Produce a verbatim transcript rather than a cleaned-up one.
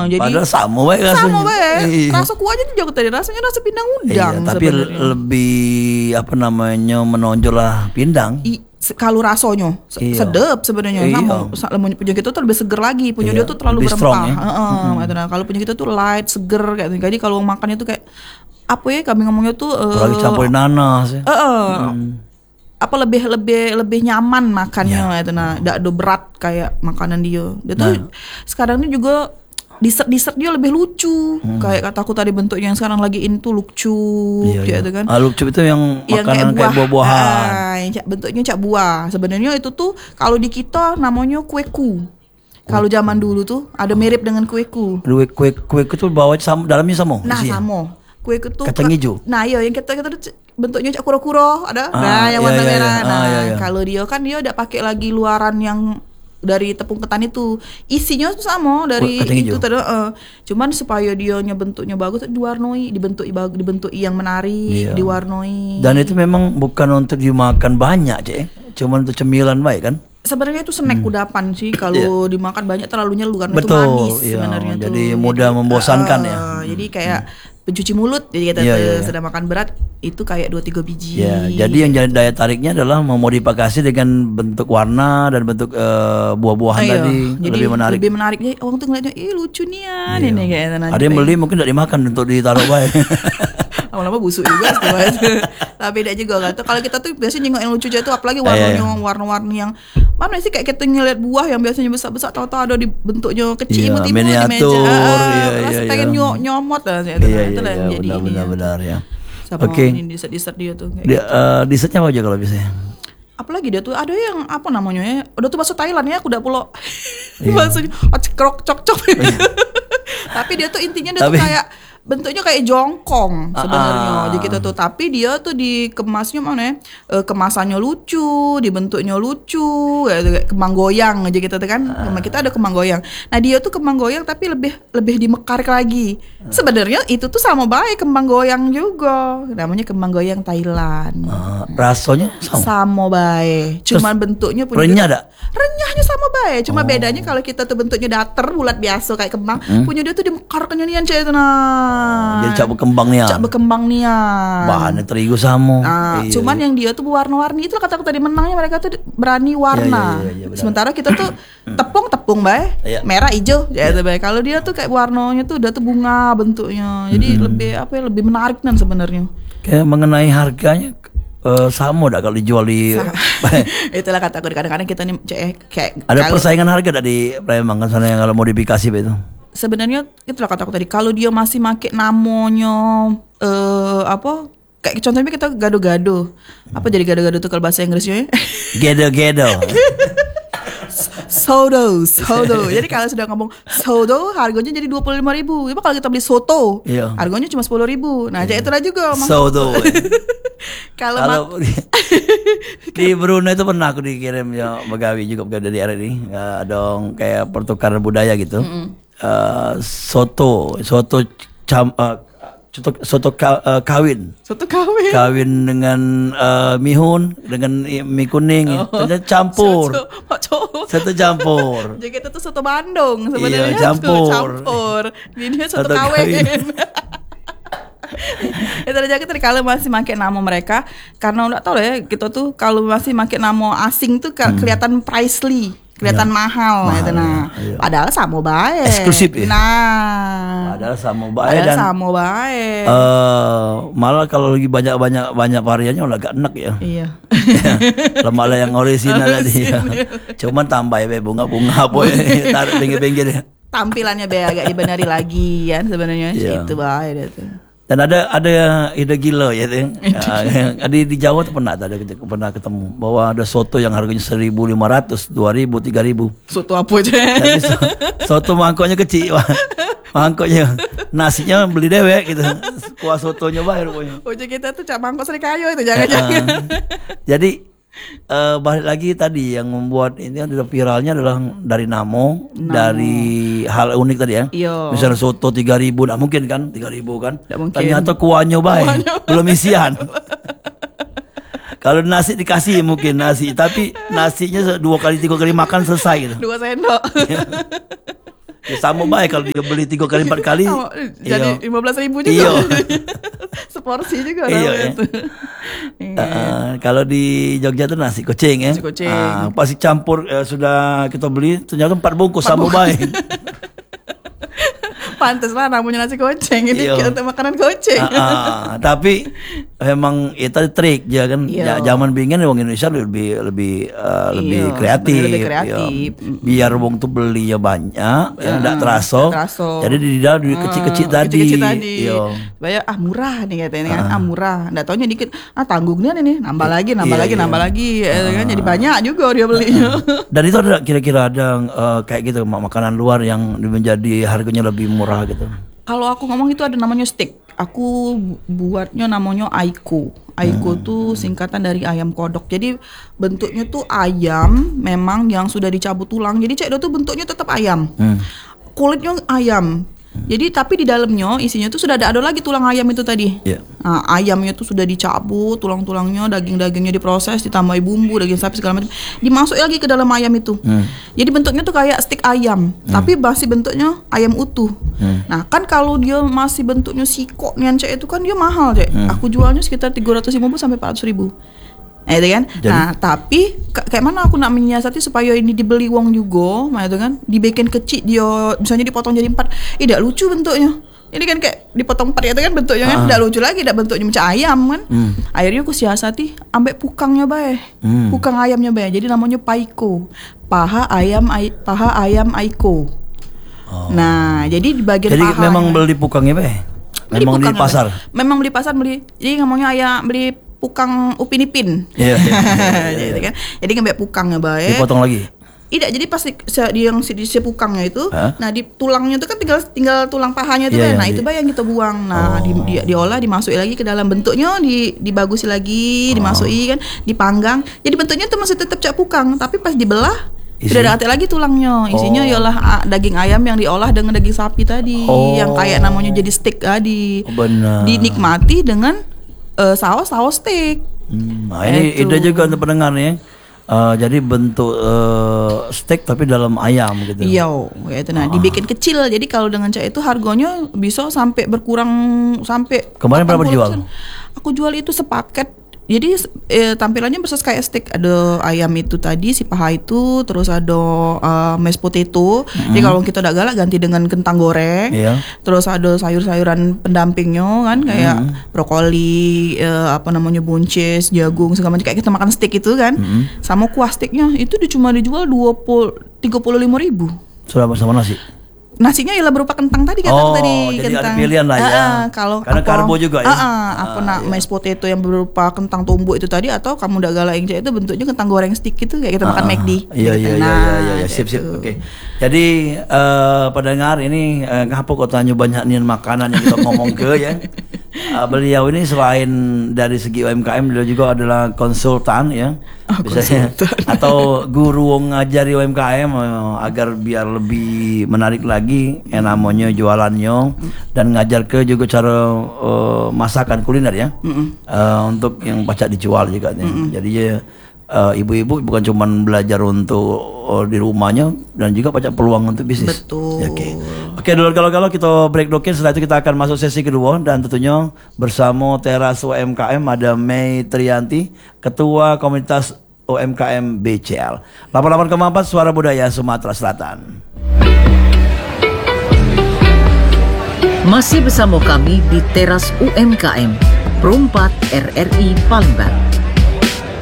jadi padahal sama baik rasanya. Sama baik. Iya. Rasa kuahnya tuh jauh tadi rasanya rasa pindang udang. Iya, tapi sebenarnya. lebih apa namanya menonjol lah pindang. I, se- kalau rasanya se- Iya. sedap sebenarnya. Iya. Sama sa- lemonnya punya kita tuh lebih seger lagi. Punya Iya, dia tuh terlalu lebih strong berempah. ya. Heeh, gitu nah. Kalau punya kita tuh light, seger kayak gitu. Jadi kalau makannya tuh kayak apa ya kami ngomongnya tuh eh, Apalagi campurin nanas ya. eh, eh, apa lebih lebih lebih nyaman makannya Ya. itu nah tidak do berat kayak makanan dia dia tuh Nah. sekarang ini juga dessert dessert dia lebih lucu kayak kataku tadi bentuknya yang sekarang lagi in tuh lucu Iya, gitu iya. kan Ah, lucu itu yang yang makanan kayak buah-buahan. Ah, yang cak- bentuknya cak buah sebenarnya itu tuh kalau di kita namanya kueku kalau zaman dulu tuh ada mirip dengan kueku Kue kue kue itu bawa sama dalamnya sama. nah isinya? sama kue itu Kacang hijau? Nah iya yang kita kita tuh c- bentuknya cak kuro-kuro ada. Ah, nah yang iya, warna iya, merah. iya. Ah, Nah iya, iya. kalau dia kan dia udah pakai lagi luaran yang dari tepung ketan itu isinya tuh sama dari Kacang itu hijau? tadi. eh. Cuman supaya dia bentuknya bagus diwarnai, dibentuk bagus, dibentuk yang menarik, Iya. diwarnai. Dan itu memang bukan untuk dimakan banyak, Cek. Cuman untuk cemilan baik kan? Sebenarnya itu snack kudapan sih kalau dimakan banyak terlalu nyelu karena itu Betul, manis iya. sebenarnya tuh. Jadi mudah membosankan eh, ya. Jadi kayak pencuci mulut jadi kata Iya, tuh, iya, iya. sedang makan berat itu kayak dua tiga biji. Ya, jadi yang jadi daya tariknya adalah memodifikasi dengan bentuk warna dan bentuk eh, buah-buahan Ayo, tadi jadi lebih menarik. Lebih menarik. Jadi orang tuh ngeliatnya, ih lucu nih ya, Iya. ini kayak Ada yang beli mungkin tidak dimakan untuk ditaruh baik. lama-lama busuk juga setelah itu. Tapi beda juga kan. Tuh, kalau kita tuh biasanya nengok yang lucu aja tuh apalagi warnanya Iya, iya. warna-warni yang mana sih kayak kita ngeliat buah yang biasanya besar-besar tahu-tahu ada di bentuknya kecil Iya, imut-imut di miniatur, meja. iya, Terus iya, pengen iya. nyom- nyomot lah itu, Iya, itu iya, lah yang iya, jadi benar, ini. benar, benar ya. Sama Oke. ini dessert-dessert dia tuh kayak Dia eh, dessertnya apa aja kalau biasanya? apalagi dia tuh ada yang apa namanya ya udah tuh bakso Thailand ya aku udah pulau Iya. baksonya oh, cekrok cok cok tapi dia tuh intinya dia Tapi- tuh kayak bentuknya kayak jongkong sebenarnya Ah. jadi kita tuh tapi dia tuh dikemasnya mana ya eh, kemasannya lucu dibentuknya lucu kayak, kayak kembang goyang aja kita tuh kan Sama kita ada kembang goyang nah dia tuh kembang goyang tapi lebih lebih dimekar lagi sebenarnya itu tuh sama baik kembang goyang juga namanya kembang goyang Thailand Eh, rasanya sama. sama baik. Cuman bentuknya punya renyah kita- dak? Renyahnya sama baik. Cuma Oh. bedanya kalau kita tuh bentuknya datar bulat biasa kayak kembang, Hmm? punya dia tuh dimekar kenyanian cah itu nah. Jadi cak berkembang nih ya. Cak berkembang nih ya. Bahannya terigu sama. Nah, Iya, cuman iya. yang dia tuh warna-warni itu kata-kata tadi menangnya mereka tuh berani warna. Iya, iya, iya, benar. Sementara kita tuh tepung-tepung baik, Iya. merah hijau ya itu baik. Kalau dia tuh kayak warnanya tuh udah tuh bunga bentuknya. Jadi lebih apa ya lebih menarik kan sebenarnya. Kayak mengenai harganya eh, sama dak kalau dijual di Itulah kataku kadang-kadang kita nih cek kayak ada kalau- persaingan harga dak di Palembang kan sana yang kalau modifikasi itu. sebenarnya itulah kataku tadi kalau dia masih make namanya eh apa kayak contohnya kita gado-gado apa jadi gado-gado tuh kalau bahasa Inggrisnya ya? Gedo-gedo. sodo sodo jadi kalau sudah ngomong sodo harganya jadi dua puluh lima ribu tapi kalau kita beli soto Iya. harganya cuma sepuluh ribu nah jadi itulah juga Mang. Soto. kalau Kalau mak- di, di Brunei itu pernah aku dikirim ya Begawi juga Begawi dari area ini ya, dong kayak pertukaran budaya gitu. Eh, soto, soto cam, eh, soto, soto ka- eh, kawin, soto kawin kawin dengan eh, mihun dengan i- mie kuning, ternyata campur, soto, soto, soto campur. jadi kita tuh soto Bandung sebenarnya Iya, campur. campur ini dia soto Soto kawin kawin. itu aja kita kalau masih pakai nama mereka karena udah tahu ya kita tuh kalau masih pakai nama asing tuh ke- kelihatan pricely kelihatan mahal, Mahal, gitu nah iya, iya. padahal sama baik Eksklusif ya? nah Padahal sama baik padahal dan sama baik eh, malah kalau lagi banyak banyak banyak variannya udah agak enak ya. iya Lemala yang orisinal tadi ya. Cuman tambah ya bunga-bunga apa ya, taruh pinggir-pinggir ya. tampilannya be agak dibenari lagi kan sebenarnya Iya. itu baik itu. Dan ada ada ide gila ya, Ting. Ya, di di Jawa tuh pernah ada pernah ketemu bahwa ada soto yang harganya seribu lima ratus, dua ribu, tiga ribu. Soto apa aja? Tapi so, soto mangkoknya kecil, Wak. Mangkoknya nasinya beli dewek gitu. Kuah sotonya bayar pokoknya. Ojek kita tuh cak mangkok serikayo itu jangan-jangan. Jadi eh, balik lagi tadi yang membuat ini adalah viralnya adalah dari Namo, dari hal unik tadi ya. Iya. Misalnya soto tiga ribu, nah mungkin kan tiga ribu kan. Nggak mungkin. Ternyata kuahnya baik, belum isian. Kalau nasi dikasih mungkin nasi, tapi nasinya dua kali tiga kali makan selesai gitu. Dua sendok. Ya, sama baik kalau dia beli tiga kali empat kali. Oh, jadi lima belas ribu juga. Iyo. Seporsi juga Iya, namanya ya. tuh. Iya. Uh, kalau di Jogja tuh nasi kucing ya. Nasi kucing. Uh, pasti campur uh, sudah kita beli ternyata empat bungkus sama baik. Pantes lah namanya nasi kucing. Ini Iya. kita makanan kucing. Uh, uh, tapi memang itu trik ya kan. Iya. Ja- Zaman bingin wong Indonesia lebih lebih uh, lebih Iya, kreatif. sebenarnya lebih kreatif. Ya. Biar wong tuh belinya banyak, yang tidak Mm, terasa. nggak terasa. Jadi di dalam duit kecil-kecil Ah, tadi. kecil-kecil tadi. Iya. Bayar ah murah nih katanya kan. Ah murah. Nggak taunya dikit. Ah tanggung nih nih. Nambah lagi, nambah Iya, lagi, iya. nambah lagi. Ya kan jadi banyak juga dia belinya. Dan itu ada kira-kira ada uh, kayak gitu mak- makanan luar yang menjadi harganya lebih murah gitu. Kalau aku ngomong itu ada namanya steak. Aku bu- buatnya namanya Aiko. Aiko tuh singkatan dari ayam kodok. Jadi bentuknya tuh ayam memang yang sudah dicabut tulang. Jadi cek tuh bentuknya tetap ayam. Hmm. Kulitnya ayam. Jadi tapi di dalamnya isinya tuh sudah ada ada lagi tulang ayam itu tadi. Iya. Nah, ayamnya tuh sudah dicabut, tulang-tulangnya, daging-dagingnya diproses, ditambahi bumbu, daging sapi segala macam. Dimasuk lagi ke dalam ayam itu. Hmm. Jadi bentuknya tuh kayak stik ayam, tapi masih bentuknya ayam utuh. Hmm. Nah, kan kalau dia masih bentuknya siko nih Cek, itu kan dia mahal, Cek. Hmm. Aku jualnya sekitar tiga ratus lima puluh sampai empat ratus ribu. Nah, itu kan. Jadi? Nah, tapi ka- kayak mana aku nak menyiasati supaya ini dibeli wong juga, nah itu kan. Dibikin kecil dia misalnya dipotong jadi empat. Eh, tidak lucu bentuknya. Ini kan kayak dipotong empat ya kan bentuknya kan Ah. tidak lucu lagi, tidak bentuknya macam ayam kan. Hmm. Akhirnya aku siasati ambek pukangnya bae. Hmm. Pukang ayamnya bae. Jadi namanya paiko. Paha ayam ai, paha ayam aiko. Nah, jadi di bagian Jadi paha. memang beli pukangnya be. Beli Memang di pukang, pasar. Bae. Memang beli pasar beli. Jadi ngomongnya ayam beli pukang upin ipin. Iya. iya, iya, Jadi iya. kan. Jadi ngambil pukangnya bae. Dipotong lagi. Tidak, jadi pas di, se- di yang si, di si pukangnya itu, Hah? nah di tulangnya itu kan tinggal tinggal tulang pahanya itu Iya, kan. Nah, iya, itu di- bah yang kita buang. Nah, di, di, diolah, dimasukin lagi ke dalam bentuknya, di dibagusi lagi, dimasuki kan, dipanggang. Jadi bentuknya itu masih tetap cak pukang, tapi pas dibelah Isi? sudah ada hati lagi tulangnya. Isinya Oh. ialah ah, daging ayam yang diolah dengan daging sapi tadi, Oh. yang kayak namanya jadi steak tadi. Oh, benar. Dinikmati dengan eh, saus saus steak. Hmm, nah ini Itu. ide juga untuk pendengar nih. Uh, jadi bentuk uh, steak tapi dalam ayam gitu. Iya, kayak itu. Nah, dibikin kecil. Jadi kalau dengan cak itu harganya bisa sampai berkurang sampai Kemarin berapa delapan puluh dijual? persen. Aku jual itu sepaket. Jadi eh, tampilannya persis kayak steak. Ada ayam itu tadi, si paha itu, terus ada uh, mashed potato. Jadi kalau kita udah galak ganti dengan kentang goreng. Iya. Terus ada sayur-sayuran pendampingnya kan kayak brokoli, eh, apa namanya buncis, jagung segala macam kayak kita makan steak itu kan. Sama kuah steaknya itu di- cuma dijual dua puluh tiga puluh lima ribu. Sudah sama nasi. Nasinya ialah berupa kentang tadi kata Oh, tadi jadi ada kentang. pilihan lah ya. Ah, ah, kalau Karena apa- karbo juga ya. Ah, ah, apa Ah, nak iya. mashed potato yang berupa kentang tumbuk itu tadi atau kamu udah galak yang itu bentuknya kentang goreng stick itu kayak kita makan Ah, McD. Iya gitu. iya iya Nah, iya iya sip sip. gitu. Oke. Jadi eh pendengar ini eh, ngapa kok tanya banyak nih makanan yang kita ngomong ke ya. Eh, beliau ini selain dari segi U M K M beliau juga adalah konsultan ya. Oh, Biasanya atau guru ngajari U M K M eh, agar biar lebih menarik lagi yang namanya jualannya dan ngajar ke juga cara eh, masakan kuliner ya. Eh, untuk yang pacak dijual juga ya. Jadi ya eh, ibu-ibu bukan cuma belajar untuk oh, di rumahnya dan juga banyak peluang untuk bisnis. Betul. Ya, Oke, oke dulu kalau-kalau kita break dulu. Setelah itu kita akan masuk sesi kedua dan tentunya bersama Teras U M K M ada Mei Trianti, Ketua Komunitas U M K M B C L. delapan puluh delapan koma empat Suara Budaya Sumatera Selatan. Masih bersama kami di Teras U M K M, Perumpat R R I Palembang.